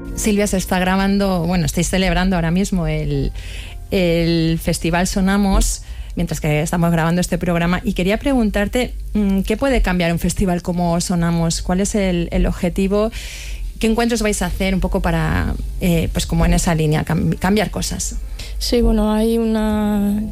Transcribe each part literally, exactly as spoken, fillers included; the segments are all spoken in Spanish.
Silvia, se está grabando, bueno, estáis celebrando ahora mismo el, el Festival Sonamos, mientras que estamos grabando este programa, y quería preguntarte, ¿qué puede cambiar un festival como Sonamos? ¿Cuál es el, el objetivo? ¿Qué encuentros vais a hacer un poco para, eh, pues como en esa línea, cam- cambiar cosas? Sí, bueno, hay una,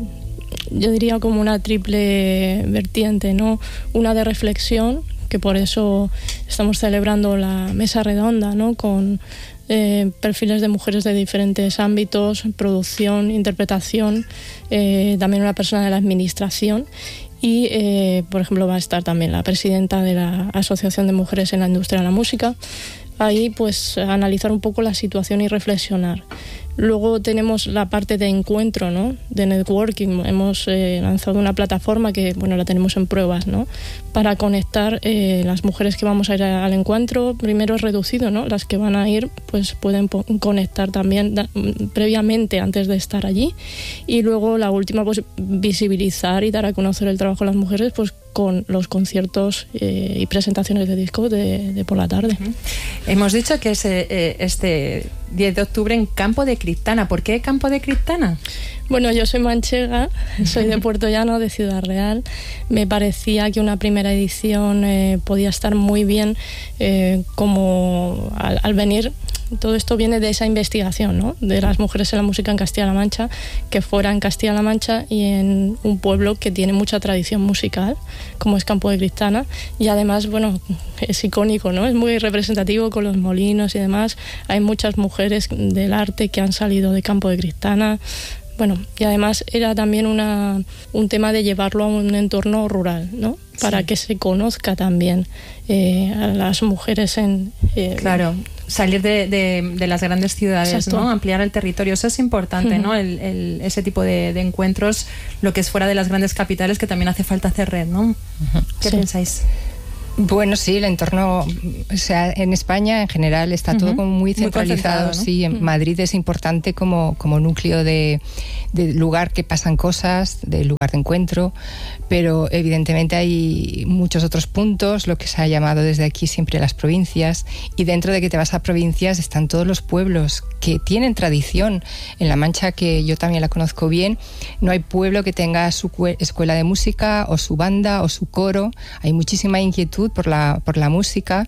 yo diría como una triple vertiente, ¿no? Una de reflexión, que por eso estamos celebrando la mesa redonda, ¿no? Con eh, perfiles de mujeres de diferentes ámbitos, producción, interpretación, eh, también una persona de la administración. Y, eh, por ejemplo, va a estar también la presidenta de la Asociación de Mujeres en la Industria de la Música. Ahí, pues, analizar un poco la situación y reflexionar. Luego tenemos la parte de encuentro, ¿no? De networking. Hemos eh, lanzado una plataforma que, bueno, la tenemos en pruebas, ¿no? Para conectar eh, las mujeres que vamos a ir al encuentro. Primero es reducido, ¿no? Las que van a ir, pues pueden po- conectar también da, previamente antes de estar allí. Y luego la última, pues visibilizar y dar a conocer el trabajo de las mujeres, pues con los conciertos eh, y presentaciones de discos de, de por la tarde. Uh-huh. Hemos dicho que es eh, este diez de octubre en Campo de Criptana. ¿Por qué Campo de Criptana? Bueno, yo soy manchega, soy de Puerto Llano, de Ciudad Real. Me parecía que una primera edición eh, podía estar muy bien, eh, como al, al venir. Todo esto viene de esa investigación, ¿no? De las mujeres en la música en Castilla-La Mancha, que fuera en Castilla-La Mancha y en un pueblo que tiene mucha tradición musical, como es Campo de Criptana, y además, bueno, es icónico, ¿no? Es muy representativo con los molinos y demás. Hay muchas mujeres del arte que han salido de Campo de Criptana. Bueno, y además era también una, un tema de llevarlo a un entorno rural, ¿no? Para sí. que se conozca también eh, a las mujeres en... Eh, claro, salir de, de, de las grandes ciudades, exacto. ¿no? Ampliar el territorio, eso es importante, uh-huh. ¿no? El, el, ese tipo de, de encuentros, lo que es fuera de las grandes capitales, que también hace falta hacer red, ¿no? Uh-huh. ¿Qué sí. pensáis? Bueno, sí, el entorno, o sea, en España en general está uh-huh. todo como muy centralizado, muy ¿no? sí, en uh-huh. Madrid es importante como, como núcleo de, de lugar que pasan cosas, de lugar de encuentro, pero evidentemente hay muchos otros puntos, lo que se ha llamado desde aquí siempre las provincias, y dentro de que te vas a provincias están todos los pueblos que tienen tradición. En La Mancha, que yo también la conozco bien, no hay pueblo que tenga su escuela de música o su banda o su coro, hay muchísima inquietud por la, por la música,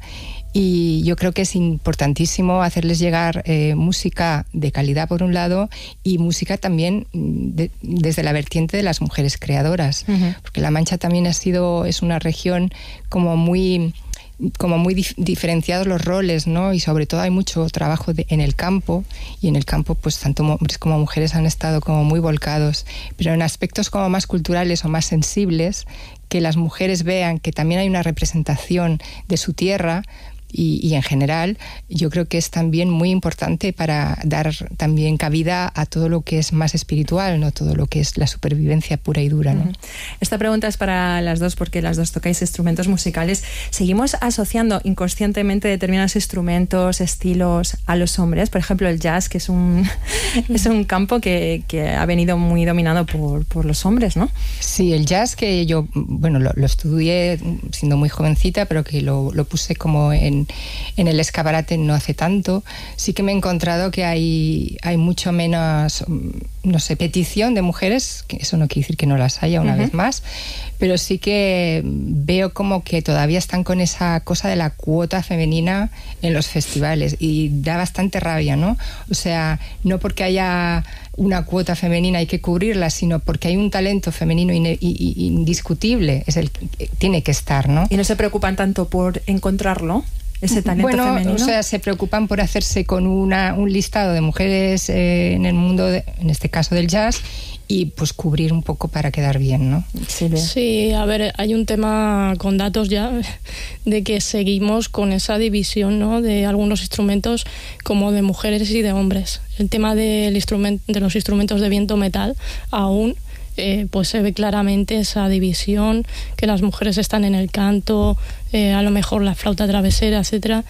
y yo creo que es importantísimo hacerles llegar eh, música de calidad por un lado, y música también de, desde la vertiente de las mujeres creadoras, uh-huh. porque La Mancha también ha sido, es una región como muy... como muy dif- diferenciados los roles, ¿no? Y sobre todo hay mucho trabajo de, en el campo, y en el campo pues tanto hombres como mujeres han estado como muy volcados, pero en aspectos como más culturales o más sensibles, que las mujeres vean que también hay una representación de su tierra. Y, y en general yo creo que es también muy importante para dar también cabida a todo lo que es más espiritual, no todo lo que es la supervivencia pura y dura, ¿no? Esta pregunta es para las dos, porque las dos tocáis instrumentos musicales. ¿Seguimos asociando inconscientemente determinados instrumentos, estilos a los hombres? Por ejemplo, el jazz, que es un, es un campo que, que ha venido muy dominado por, por los hombres, ¿no? Sí, el jazz, que yo bueno lo, lo estudié siendo muy jovencita, pero que lo, lo puse como en en el escaparate no hace tanto, sí que me he encontrado que hay, hay mucho menos, no sé, petición de mujeres, que eso no quiere decir que no las haya una uh-huh. vez más, pero sí que veo como que todavía están con esa cosa de la cuota femenina en los festivales, y da bastante rabia, ¿no? O sea, no porque haya una cuota femenina hay que cubrirla, sino porque hay un talento femenino in- in- indiscutible, es el que tiene que estar, ¿no? ¿Y no se preocupan tanto por encontrarlo? Ese talento bueno, femenino. O sea, se preocupan por hacerse con una, un listado de mujeres eh, en el mundo, de, en este caso del jazz, y pues cubrir un poco para quedar bien, ¿no? Sí, sí, a ver, hay un tema con datos ya de que seguimos con esa división, ¿no? De algunos instrumentos como de mujeres y de hombres. El tema del instrumento, de los instrumentos de viento metal aún Eh, pues se ve claramente esa división, que las mujeres están en el canto, eh, a lo mejor la flauta travesera, etcétera,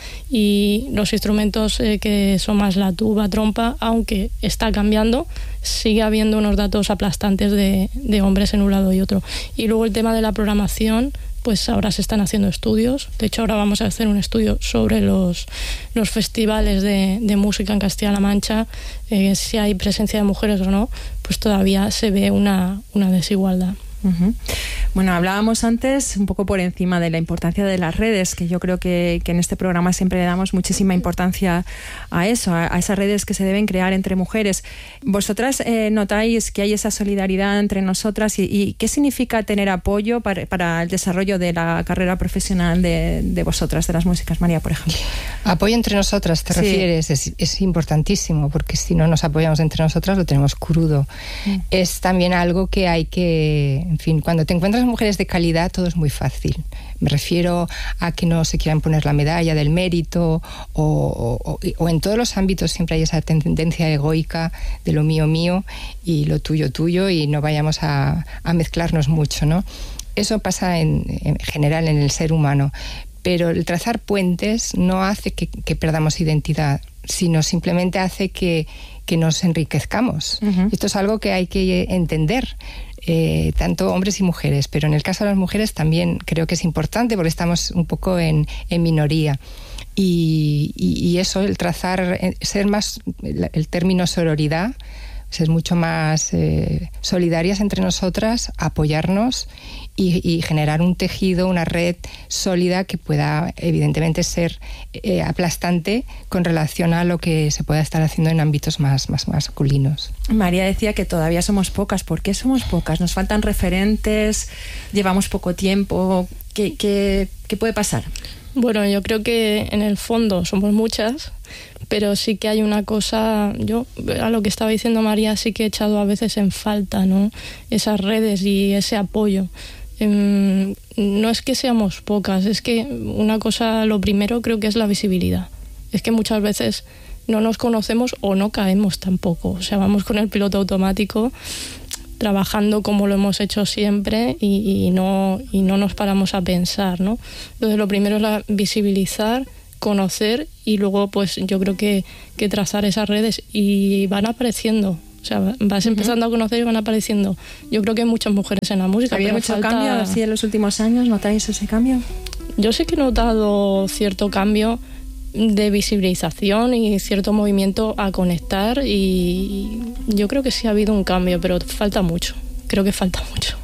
y los instrumentos eh, que son más la tuba, trompa, aunque está cambiando, sigue habiendo unos datos aplastantes de, de hombres en un lado y otro. Y luego el tema de la programación, pues ahora se están haciendo estudios. De hecho, ahora vamos a hacer un estudio sobre los, los festivales de, de música en Castilla-La Mancha, eh, si hay presencia de mujeres o no, pues todavía se ve una, una desigualdad. Uh-huh. Bueno, hablábamos antes un poco por encima de la importancia de las redes, que yo creo que, que en este programa siempre le damos muchísima importancia a eso, a, a esas redes que se deben crear entre mujeres. ¿Vosotras eh, notáis que hay esa solidaridad entre nosotras y, y qué significa tener apoyo para, para el desarrollo de la carrera profesional de, de vosotras, de las músicas? María, por ejemplo. Apoyo entre nosotras, ¿te sí. refieres? Es, es importantísimo, porque si no nos apoyamos entre nosotras lo tenemos crudo. Mm. Es también algo que hay que... En fin, cuando te encuentras mujeres de calidad, todo es muy fácil. Me refiero a que no se quieran poner la medalla del mérito o, o, o en todos los ámbitos siempre hay esa tendencia egoica de lo mío mío y lo tuyo tuyo y no vayamos a, a mezclarnos mucho, ¿no? Eso pasa en, en general en el ser humano, pero el trazar puentes no hace que, que perdamos identidad, sino simplemente hace que, que nos enriquezcamos. Uh-huh. Esto es algo que hay que entender. Eh, tanto hombres y mujeres, pero en el caso de las mujeres también creo que es importante porque estamos un poco en, en minoría y, y, y eso, el trazar, ser más, el, el término sororidad, ser mucho más eh, solidarias entre nosotras, apoyarnos y, y generar un tejido, una red sólida que pueda evidentemente ser eh, aplastante con relación a lo que se pueda estar haciendo en ámbitos más, más masculinos. María decía que todavía somos pocas. ¿Por qué somos pocas? ¿Nos faltan referentes? ¿Llevamos poco tiempo? ¿Qué, qué, qué puede pasar? Bueno, yo creo que en el fondo somos muchas, pero sí que hay una cosa, yo a lo que estaba diciendo María sí que he echado a veces en falta, ¿no? Esas redes y ese apoyo. Um, no es que seamos pocas, es que una cosa, lo primero creo que es la visibilidad. Es que muchas veces no nos conocemos o no caemos tampoco, o sea, vamos con el piloto automático trabajando como lo hemos hecho siempre y, y, no, y no nos paramos a pensar, ¿no? Entonces lo primero es la visibilizar, conocer y luego pues yo creo que, que trazar esas redes y van apareciendo. O sea, vas empezando uh-huh. a conocer y van apareciendo. Yo creo que hay muchas mujeres en la música. ¿Ha habido mucho falta... cambio así en los últimos años? ¿Notáis ese cambio? Yo sí que he notado cierto cambio de visibilización y cierto movimiento a conectar y yo creo que sí ha habido un cambio, pero falta mucho. Creo que falta mucho.